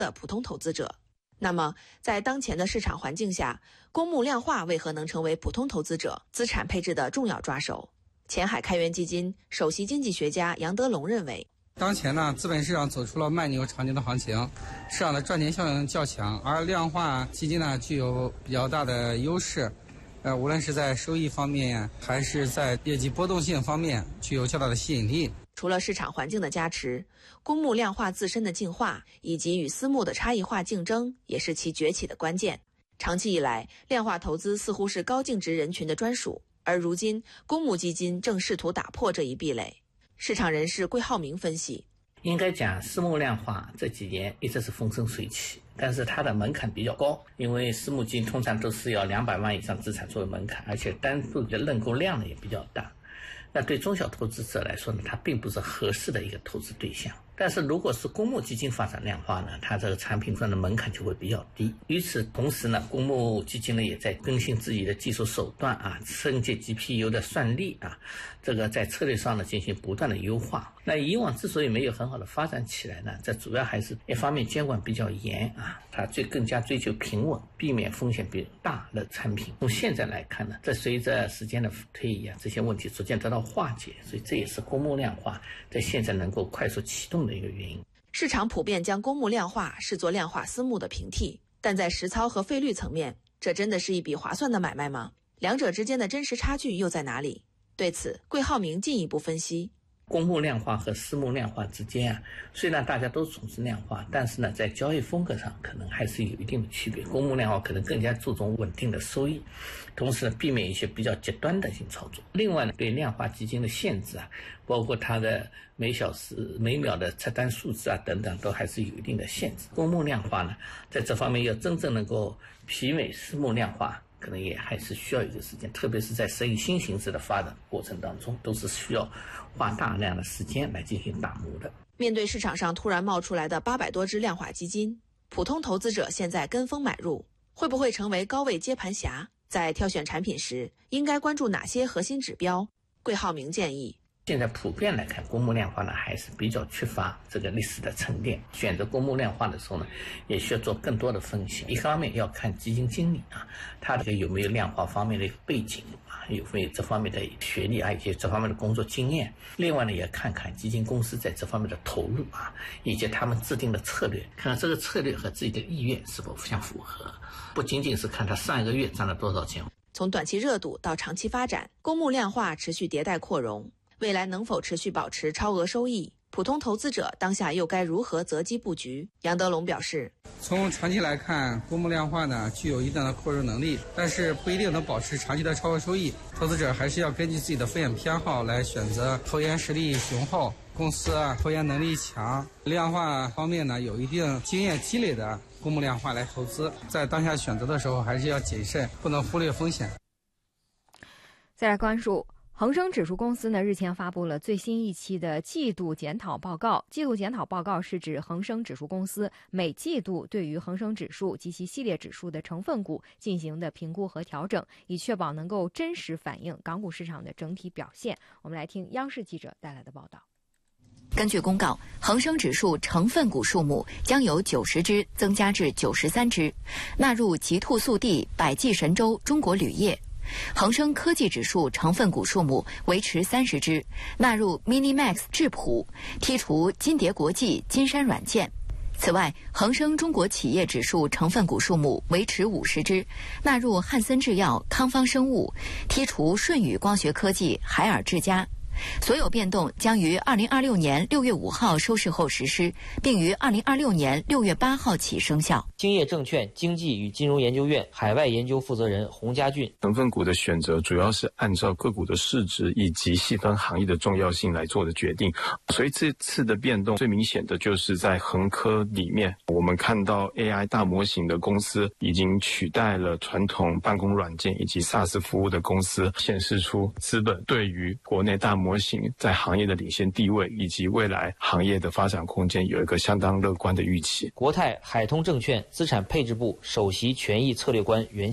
的普通投资者。那么，在当前的市场环境下，公募量化为何能成为普通投资者资产配置的重要抓手？前海开源基金首席经济学家杨德龙认为， 当前呢，资本市场走出了慢牛长牛的行情，市场的赚钱效应较强，而量化基金呢具有比较大的优势，无论是在收益方面还是在业绩波动性方面具有较大的吸引力。 除了市场环境的加持，公募量化自身的进化以及与私募的差异化竞争也是其崛起的关键。长期以来，量化投资似乎是高净值人群的专属，而如今公募基金正试图打破这一壁垒。市场人士桂浩明分析， 应该讲私募量化这几年一直是风生水起，但是它的门槛比较高，因为私募基金通常都是要200万以上资产作为门槛，而且单独的认购量呢也比较大。那对中小投资者来说呢，它并不是合适的一个投资对象。但是如果是公募基金发展量化呢，它这个产品上的门槛就会比较低。与此同时呢，公募基金呢也在更新自己的技术手段升级 GPU 的算力这个在策略上呢进行不断的优化。那以往之所以没有很好的发展起来呢，这主要还是一方面监管比较严它更加追求平稳，避免风险比较大的产品。从现在来看呢，这随着时间的推移这些问题逐渐得到化解，所以这也是公募量化在现在能够快速启动的一个原因。 市场普遍将公募量化视作量化私募的平替，但在实操和费率层面，这真的是一笔划算的买卖吗？两者之间的真实差距又在哪里？对此，桂浩明进一步分析， 公募量化和私募量化之间虽然大家都从事量化，但是呢，在交易风格上可能还是有一定的区别。公募量化可能更加注重稳定的收益，同时呢，避免一些比较极端的性操作。另外呢，对量化基金的限制包括它的每小时、每秒的拆单数字等等，都还是有一定的限制。公募量化呢，在这方面要真正能够媲美私募量化，可能也还是需要一个时间，特别是在适应新形势的发展过程当中，都是需要花大量的时间来进行打磨的。 面对市场上突然冒出来的800多只量化基金，普通投资者现在跟风买入，会不会成为高位接盘侠？在挑选产品时，应该关注哪些核心指标？桂浩明建议， 现在普遍来看，公募量化呢还是比较缺乏这个历史的沉淀。选择公募量化的时候呢，也需要做更多的分析。一方面要看基金经理他这个有没有量化方面的背景有没有这方面的学历以及这方面的工作经验。另外呢，也看看基金公司在这方面的投入以及他们制定的策略，看看这个策略和自己的意愿是否相符合。不仅仅是看他上一个月赚了多少钱。 从短期热度到长期发展，公募量化持续迭代扩容，未来能否持续保持超额收益？普通投资者当下又该如何择机布局？杨德龙表示， 从长期来看，公募量化呢具有一定的扩容能力，但是不一定能保持长期的超额收益。投资者还是要根据自己的风险偏好来选择投研实力雄厚、公司投研能力强、量化方面呢有一定经验积累的公募量化来投资。在当下选择的时候还是要谨慎，不能忽略风险。 再来关注恒生指数公司日前发布了最新一期的季度检讨报告。季度检讨报告是指恒生指数公司每季度对于恒生指数及其系列指数的成分股进行的评估和调整，以确保能够真实反映港股市场的整体表现。我们来听央视记者带来的报道。 根据公告，恒生指数成分股数目将由90只增加至93只，纳入极兔速递、百济神州、中国铝业。恒生科技指数成分股数目维持30只，纳入 Minimax 智谱，剔除金蝶国际、金山软件。此外，恒生中国企业指数成分股数目维持50只，纳入汉森制药、康方生物，剔除舜宇光学科技、海尔智家。所有变动将于2026年6月5号收市后实施，并于2026年6月8号起生效。 兴业证券经济与金融研究院海外研究负责人洪家俊， 成分股的选择主要是按照个股的市值以及细分行业的重要性来做的决定。所以这次的变动最明显的就是在恒科里面，我们看到 AI 大模型的公司已经取代了传统办公软件以及 SaaS 服务的公司，显示出资本对于国内大模型在行业的领先地位以及未来行业的发展空间有一个相当乐观的预期。 国泰海通证券资产配置部首席权益策略官袁强，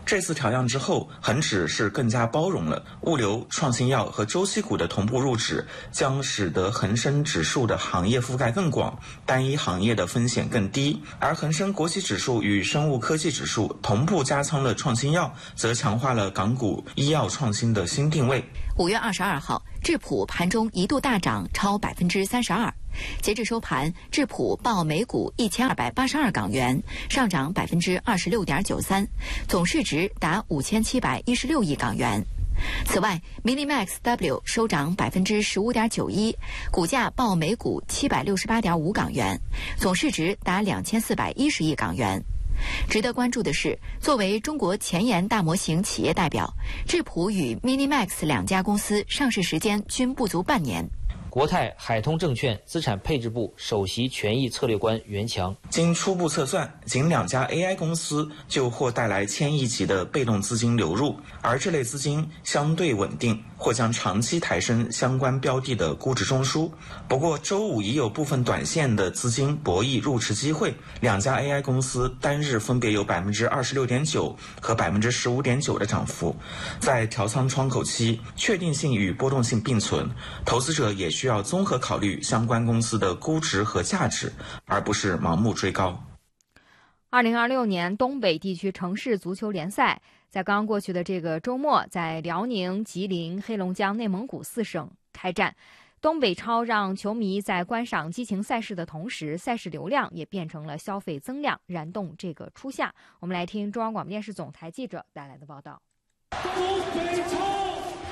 这次调样之后，恒指是更加包容了物流、创新药和周期股的同步入指，将使得恒生指数的行业覆盖更广，单一行业的风险更低。而恒生国企指数与生物科技指数同步加仓了创新药，则强化了港股医药创新的新定位。 5月22号，智普盘中一度大涨超32%，截至收盘，智普报每股1282港元，上涨26.93%，总市值达5716亿港元。此外 ，Minimax W 收涨15.91%，股价报每股768.5港元，总市值达2410亿港元。值得关注的是，作为中国前沿大模型企业代表，智普与 Minimax 两家公司上市时间均不足半年。 国泰海通证券资产配置部首席权益策略官袁强， 经初步测算，仅2家 AI 公司就或带来1000亿级的被动资金流入，而这类资金相对稳定，或将长期抬升相关标的的估值中枢。不过周五已有部分短线的资金博弈入池机会，2家 AI 公司单日分别有26.9%和15.9%的涨幅。在调仓窗口期，确定性与波动性并存，投资者也需要综合考虑相关公司的估值和价值，而不是盲目追高。 2026年东北地区城市足球联赛在刚过去的这个周末，在辽宁、吉林、黑龙江、内蒙古4省开战。东北超让球迷在观赏激情赛事的同时，赛事流量也变成了消费增量，燃动这个初夏。我们来听中央广播电视总台记者带来的报道。 东北超。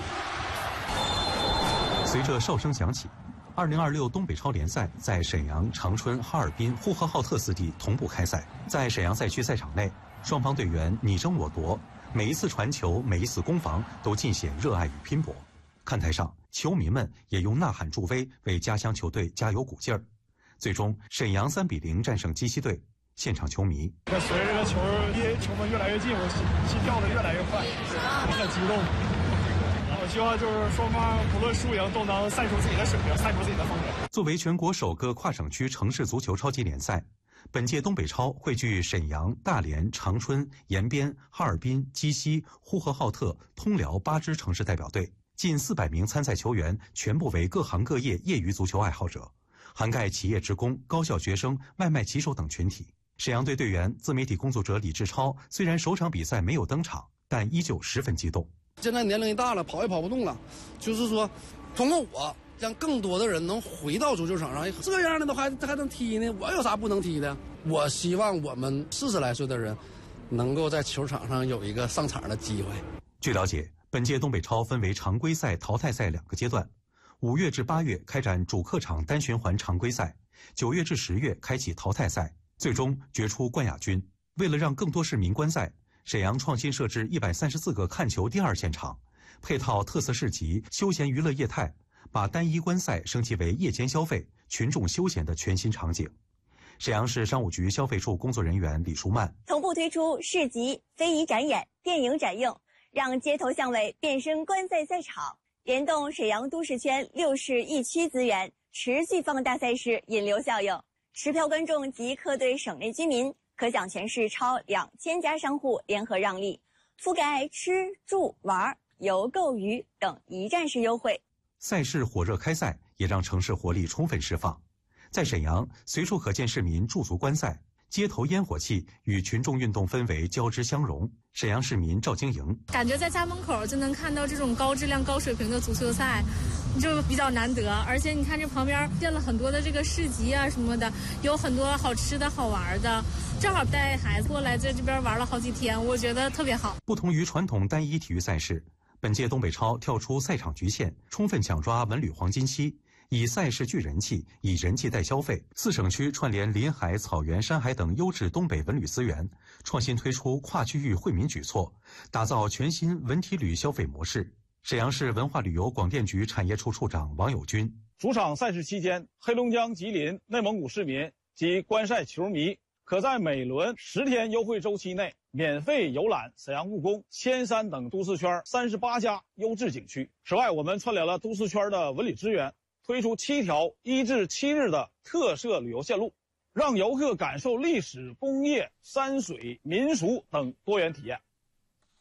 随着哨声响起，2026东北超联赛在沈阳、长春、哈尔滨、呼和浩特4地同步开赛。在沈阳赛区赛场内，双方队员你争我夺，每一次传球、每一次攻防都尽显热爱与拼搏。看台上，球迷们也用呐喊助威，为家乡球队加油鼓劲儿。最终，沈阳3-0战胜鸡西队。现场球迷随着这个球离球门越来越近，我心跳得越来越快，我很激动。我希望就是双方不论输赢都能赛出自己的水平，赛出自己的风格。 作为全国首个跨省区城市足球超级联赛，本届东北超汇聚沈阳、大连、长春、延边、哈尔滨、鸡西、呼和浩特、通辽8支城市代表队，近400名参赛球员全部为各行各业业余足球爱好者，涵盖企业职工、高校学生、外卖骑手等群体。沈阳队队员、自媒体工作者李志超虽然首场比赛没有登场，但依旧十分激动。 现在年龄一大了，跑也跑不动了，就是说，通过我让更多的人能回到足球场上，这样的都还能踢呢，我有啥不能踢的？我希望我们40来岁的人，能够在球场上有一个上场的机会。 据了解，本届东北超分为常规赛、淘汰赛2个阶段，5月至8月开展主客场单循环常规赛，9月至10月开启淘汰赛，最终决出冠亚军。为了让更多市民观赛，沈阳创新设置134个看球第二现场，配套特色市集、休闲娱乐业态，把单一观赛升级为夜间消费、群众休闲的全新场景。沈阳市商务局消费处工作人员李淑曼同步推出市集、非遗展演、电影展映，让街头巷尾变身观赛赛场，联动沈阳都市圈6市1区资源，持续放大赛事引流效应。持票观众及客队省内居民可享全市超2000家商户联合让利，覆盖吃、住、玩、游、购、娱等一站式优惠。 赛事火热开赛，也让城市活力充分释放。在沈阳，随处可见市民驻足观赛，街头烟火气与群众运动氛围交织相融。沈阳市民赵晶莹感觉在家门口就能看到这种高质量、高水平的足球赛，就比较难得。而且你看这旁边建了很多的这个市集啊什么的，有很多好吃的好玩的，正好带孩子过来在这边玩了好几天，我觉得特别好。 不同于传统单一体育赛事，本届东北超跳出赛场局限，充分抢抓文旅黄金期，以赛事聚人气，以人气带消费。4省区串联临海、草原、山海等优质东北文旅资源，创新推出跨区域惠民举措，打造全新文体旅消费模式。沈阳市文化旅游广电局产业处处长王友军： 主场赛事期间，黑龙江、吉林、内蒙古市民及观赛球迷可在每轮10天优惠周期内免费游览沈阳故宫、千山等都市圈38家优质景区。此外，我们串联了都市圈的文旅资源，推出7条1至7日的特色旅游线路，让游客感受历史、工业、山水、民俗等多元体验。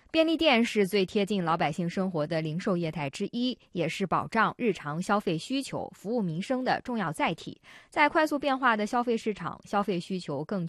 便利店是最贴近老百姓生活的零售业态之一，也是保障日常消费需求、服务民生的重要载体。在快速变化的消费市场，消费需求更